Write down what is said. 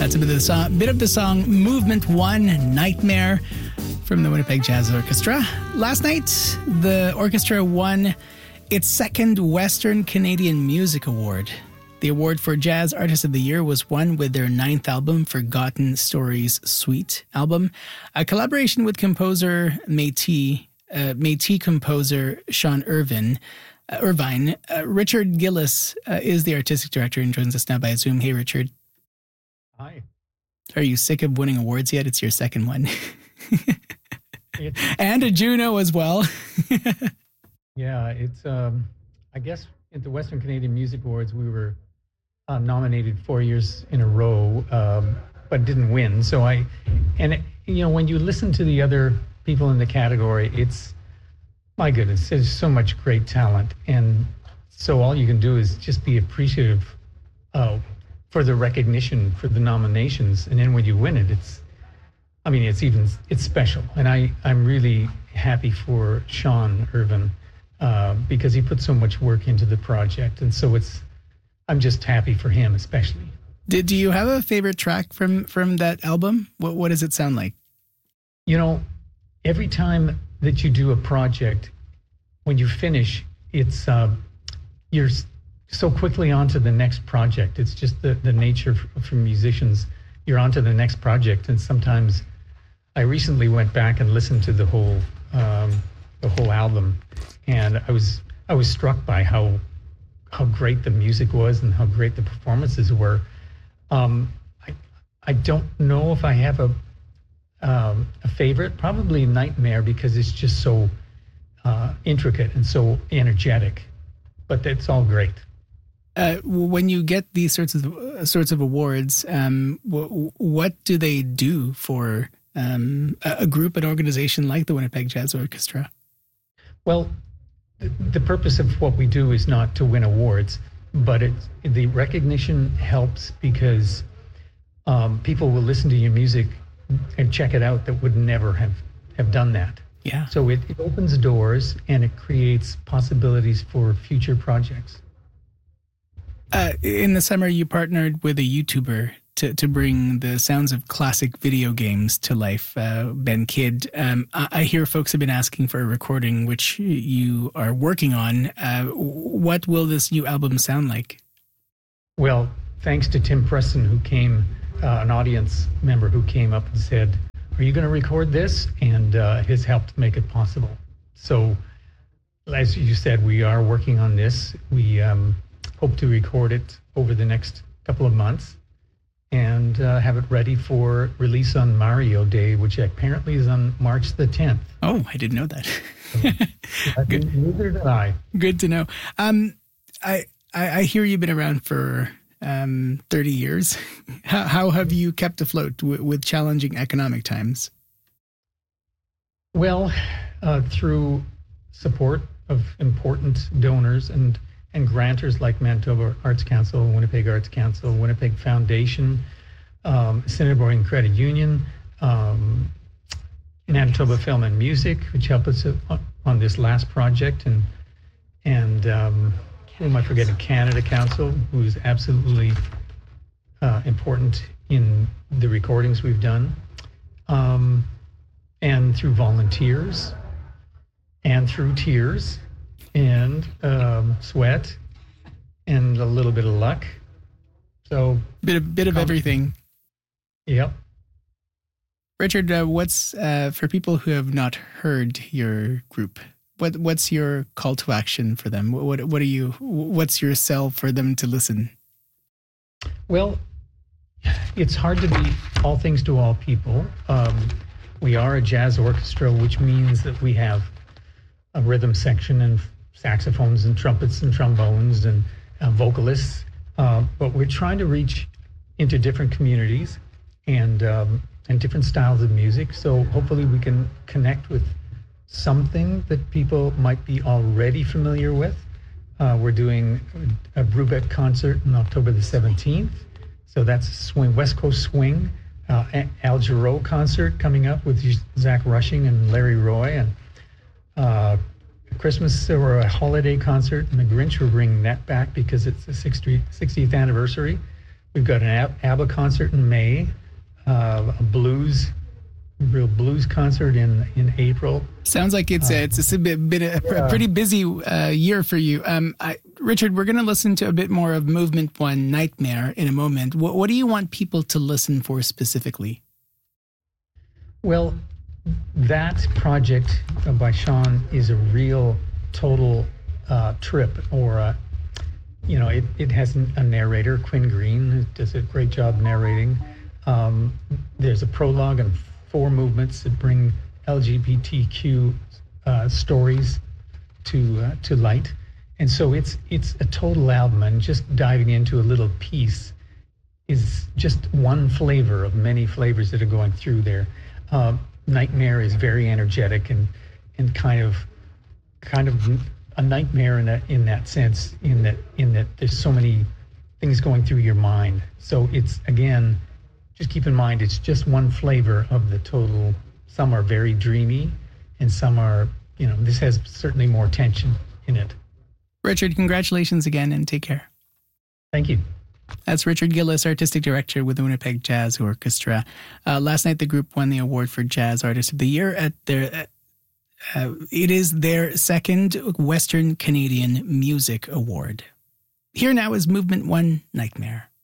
That's a bit of the song Movement 1, Nightmare, from the Winnipeg Jazz Orchestra. Last night, the orchestra won its second Western Canadian Music Award. The award for Jazz Artist of the Year was won with their 9th album, Forgotten Stories Suite album, a collaboration with composer Métis composer Sean Irvine. Richard Gillis is the artistic director and joins us now by Zoom. Hey, Richard. Hi. Are you sick of winning awards yet? It's your second one. And a Juno as well. Yeah, it's, I guess at the Western Canadian Music Awards, we were nominated 4 years in a row, but didn't win. So when you listen to the other people in the category, it's, my goodness, there's so much great talent. And so all you can do is just be appreciative for the recognition, for the nominations. And then when you win it, it's special. And I'm really happy for Sean Irvine because he put so much work into the project. And so I'm just happy for him, especially. Do you have a favorite track from that album? What does it sound like? You know, every time that you do a project, when you finish, it's you're so quickly on to the next project. It's just the nature for musicians. You're on to the next project. And sometimes I recently went back and listened to the whole album, and I was struck by how great the music was and how great the performances were. I don't know if I have a favorite. Probably Nightmare, because it's just so intricate and so energetic. But it's all great. When you get these sorts of awards, what do they do for a group, an organization like the Winnipeg Jazz Orchestra? Well, the purpose of what we do is not to win awards, but the recognition helps because people will listen to your music and check it out that would never have done that. Yeah. So it opens doors and it creates possibilities for future projects. In the summer, you partnered with a YouTuber to bring the sounds of classic video games to life, Ben Kidd. I hear folks have been asking for a recording, which you are working on. What will this new album sound like? Well, thanks to Tim Preston, who came, an audience member who came up and said, "Are you going to record this?" And has helped make it possible. So, as you said, we are working on this. We hope to record it over the next couple of months and have it ready for release on Mario Day, which apparently is on March the 10th. Oh, I didn't know that. Good. Neither did I. Good to know. I hear you've been around for 30 years. How have you kept afloat with challenging economic times? Well, through support of important donors and grantors like Manitoba Arts Council, Winnipeg Arts Council, Winnipeg Foundation, Assiniboine Credit Union, Manitoba Film and Music, which helped us on this last project, and who am I forgetting? Canada Council, who is absolutely important in the recordings we've done, and through volunteers, and through tears, and sweat, and a little bit of luck. So bit of everything. Yep. Richard, what's for people who have not heard your group? What's your call to action for them? What's your sell for them to listen? Well, it's hard to be all things to all people. We are a jazz orchestra, which means that we have a rhythm section and saxophones and trumpets and trombones and vocalists. But we're trying to reach into different communities and different styles of music. So hopefully we can connect with something that people might be already familiar with. We're doing a Brubeck concert on October the 17th. So that's swing, West Coast Swing. Al Jarreau concert coming up with Zach Rushing and Larry Roy. And Christmas or a holiday concert. And the Grinch, we're bringing that back because it's the 60th anniversary We've got an ABBA concert in May, a real blues concert in April. Sounds like it's a pretty busy year for you. Richard, we're going to listen to a bit more of Movement One, Nightmare, in a moment. What do you want people to listen for specifically? Well, that project by Sean is a real total trip, or it has a narrator, Quinn Green, who does a great job narrating. There's a prologue and 4 movements that bring LGBTQ stories to light, and so it's a total album. And just diving into a little piece is just one flavor of many flavors that are going through there. Nightmare is very energetic and kind of a nightmare in that sense, in that there's so many things going through your mind. So it's, again, just keep in mind, it's just one flavor of the total. Some are very dreamy, and some are, this has certainly more tension in it. Richard, congratulations again, and take care. Thank you. That's Richard Gillis, Artistic Director with the Winnipeg Jazz Orchestra. Last night, the group won the award for Jazz Artist of the Year at their... it is their second Western Canadian Music Award. Here now is Movement One, Nightmare.